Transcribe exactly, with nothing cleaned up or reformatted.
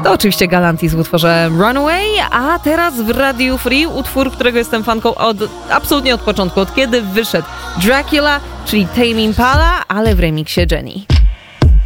To oczywiście Galantis w utworze Runaway, a teraz w Radiu Free utwór, którego jestem fanką od absolutnie od początku, od kiedy wyszedł Dracula, czyli Tame Impala, ale w remiksie Jenny.